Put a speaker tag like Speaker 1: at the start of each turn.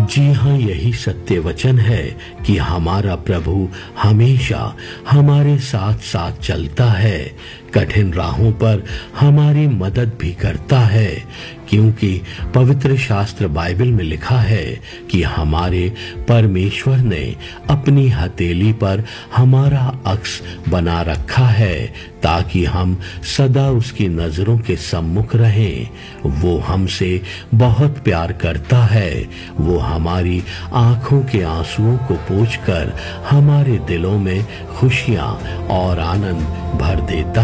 Speaker 1: जी हाँ, यही सत्य वचन है कि हमारा प्रभु हमेशा हमारे साथ साथ चलता है, कठिन राहों पर हमारी मदद भी करता है, क्योंकि पवित्र शास्त्र बाइबल में लिखा है कि हमारे परमेश्वर ने अपनी हथेली पर हमारा अक्स बना रखा है ताकि हम सदा उसकी नजरों के सम्मुख रहें। वो हमसे बहुत प्यार करता है। वो हमारी आंखों के आंसुओं को पोंछकर हमारे दिलों में खुशियां और आनंद भर देता